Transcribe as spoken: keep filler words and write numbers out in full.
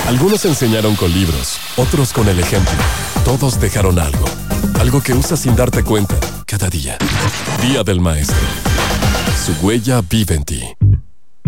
Algunos enseñaron con libros, otros con el ejemplo. Todos dejaron algo. Algo que usas sin darte cuenta cada día. Día del Maestro. Su huella vive en ti.